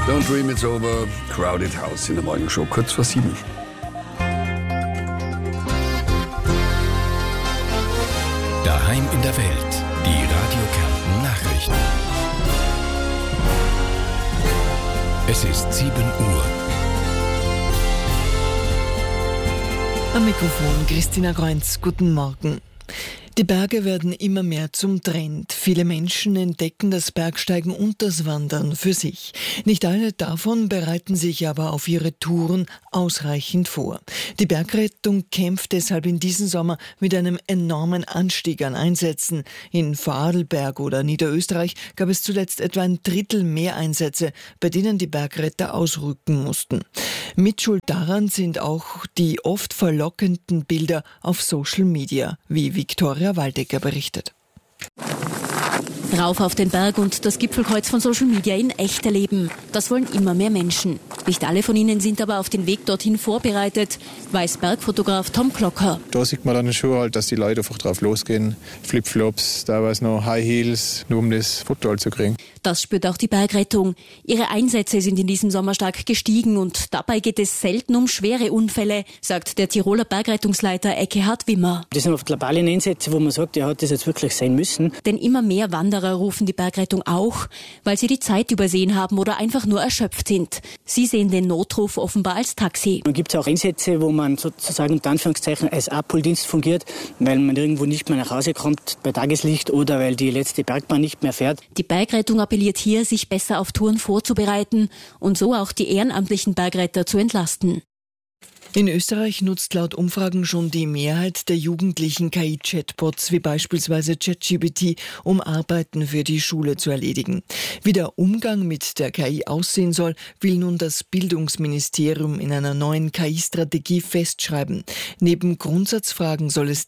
Don't Dream It's Over, Crowded House in der Morgenshow, kurz vor 7. Daheim in der Welt, die Radio Kärnten Nachrichten. Es ist 7 Uhr. Am Mikrofon Christina Groenz, guten Morgen. Die Berge werden immer mehr zum Trend. Viele Menschen entdecken das Bergsteigen und das Wandern für sich. Nicht alle davon bereiten sich aber auf ihre Touren ausreichend vor. Die Bergrettung kämpft deshalb in diesem Sommer mit einem enormen Anstieg an Einsätzen. In Vorarlberg oder Niederösterreich gab es zuletzt etwa ein Drittel mehr Einsätze, bei denen die Bergretter ausrücken mussten. Mitschuld daran sind auch die oft verlockenden Bilder auf Social Media, wie Viktoria Waldecker berichtet. Rauf auf den Berg und das Gipfelkreuz von Social Media in echt erleben. Das wollen immer mehr Menschen. Nicht alle von ihnen sind aber auf den Weg dorthin vorbereitet, weiß Bergfotograf Tom Klocker. Da sieht man dann schon halt, dass die Leute einfach drauf losgehen. Flipflops, teilweise noch High Heels, nur um das Foto halt zu kriegen. Das spürt auch die Bergrettung. Ihre Einsätze sind in diesem Sommer stark gestiegen und dabei geht es selten um schwere Unfälle, sagt der Tiroler Bergrettungsleiter Ekkehard Wimmer. Das sind oft globale Einsätze, wo man sagt, ja, hat das jetzt wirklich sein müssen. Denn immer mehr Wanderer rufen die Bergrettung auch, weil sie die Zeit übersehen haben oder einfach nur erschöpft sind. Sie sehen den Notruf offenbar als Taxi. Man gibt auch Einsätze, wo man sozusagen unter Anführungszeichen als Abholdienst fungiert, weil man irgendwo nicht mehr nach Hause kommt bei Tageslicht oder weil die letzte Bergbahn nicht mehr fährt. Die Bergrettung appelliert hier, sich besser auf Touren vorzubereiten und so auch die ehrenamtlichen Bergretter zu entlasten. In Österreich nutzt laut Umfragen schon die Mehrheit der Jugendlichen KI-Chatbots wie beispielsweise ChatGPT, um Arbeiten für die Schule zu erledigen. Wie der Umgang mit der KI aussehen soll, will nun das Bildungsministerium in einer neuen KI-Strategie festschreiben. Neben Grundsatzfragen soll es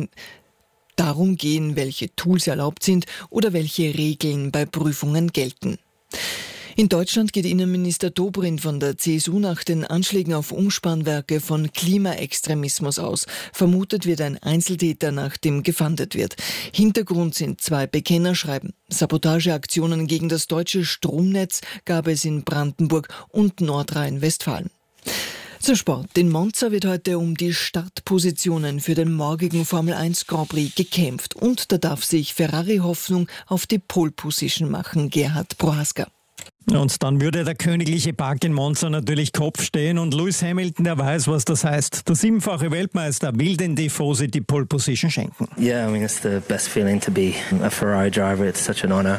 darum gehen, welche Tools erlaubt sind oder welche Regeln bei Prüfungen gelten. In Deutschland geht Innenminister Dobrindt von der CSU nach den Anschlägen auf Umspannwerke von Klimaextremismus aus. Vermutet wird ein Einzeltäter, nach dem gefahndet wird. Hintergrund sind 2 Bekennerschreiben. Sabotageaktionen gegen das deutsche Stromnetz gab es in Brandenburg und Nordrhein-Westfalen. Zum Sport. In Monza wird heute um die Startpositionen für den morgigen Formel 1 Grand Prix gekämpft. Und da darf sich Ferrari Hoffnung auf die Pole Position machen. Gerhard Prohaska. Und dann würde der königliche Park in Monza natürlich Kopf stehen und Lewis Hamilton, der weiß, was das heißt. Der 7-fache Weltmeister will den Tifosi die Pole Position schenken. Yeah, I mean, it's the best feeling to be a Ferrari driver. It's such an honor.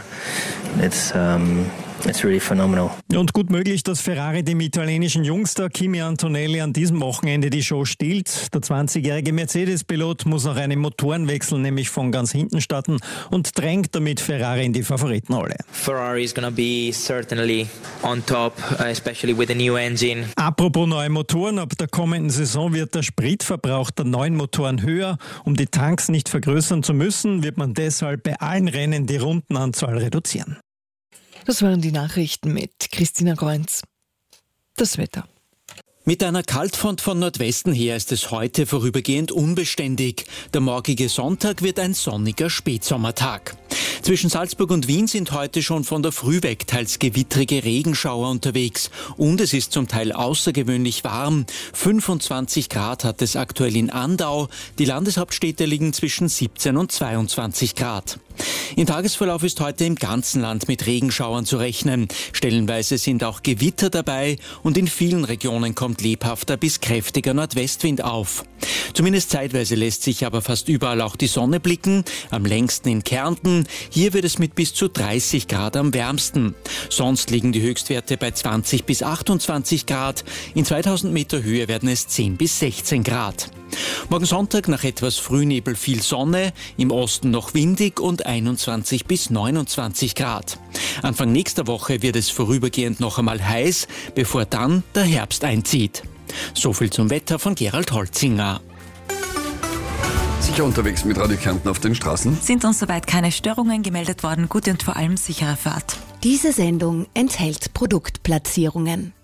It's really phenomenal. Und gut möglich, dass Ferrari dem italienischen Jungster Kimi Antonelli an diesem Wochenende die Show stiehlt. Der 20-jährige Mercedes-Pilot muss noch einen Motorenwechsel nämlich von ganz hinten starten und drängt damit Ferrari in die Favoritenrolle. Ferrari is going to be certainly on top, especially with the new engine. Apropos neue Motoren, ab der kommenden Saison wird der Spritverbrauch der neuen Motoren höher. Um die Tanks nicht vergrößern zu müssen, wird man deshalb bei allen Rennen die Rundenanzahl reduzieren. Das waren die Nachrichten mit Christina Groenz. Das Wetter. Mit einer Kaltfront von Nordwesten her ist es heute vorübergehend unbeständig. Der morgige Sonntag wird ein sonniger Spätsommertag. Zwischen Salzburg und Wien sind heute schon von der Früh weg teils gewittrige Regenschauer unterwegs. Und es ist zum Teil außergewöhnlich warm. 25 Grad hat es aktuell in Andau. Die Landeshauptstädte liegen zwischen 17 und 22 Grad. Im Tagesverlauf ist heute im ganzen Land mit Regenschauern zu rechnen. Stellenweise sind auch Gewitter dabei und in vielen Regionen kommt lebhafter bis kräftiger Nordwestwind auf. Zumindest zeitweise lässt sich aber fast überall auch die Sonne blicken, am längsten in Kärnten. Hier wird es mit bis zu 30 Grad am wärmsten. Sonst liegen die Höchstwerte bei 20 bis 28 Grad. In 2000 Meter Höhe werden es 10 bis 16 Grad. Morgen Sonntag nach etwas Frühnebel viel Sonne, im Osten noch windig und 21 bis 29 Grad. Anfang nächster Woche wird es vorübergehend noch einmal heiß, bevor dann der Herbst einzieht. So viel zum Wetter von Gerald Holzinger. Sicher unterwegs mit Radio Kärnten auf den Straßen? Sind uns soweit keine Störungen gemeldet worden. Gute und vor allem sichere Fahrt. Diese Sendung enthält Produktplatzierungen.